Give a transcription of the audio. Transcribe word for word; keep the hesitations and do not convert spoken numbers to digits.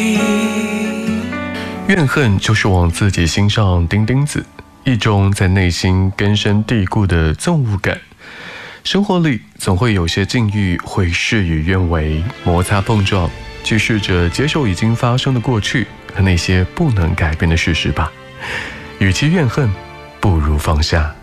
怨恨就是往自己心上钉钉子，一种在内心根深蒂固的憎恶感。生活里总会有些境遇会事与愿违，摩擦碰撞，去试着接受已经发生的过去和那些不能改变的事实吧。与其怨恨，不如放下。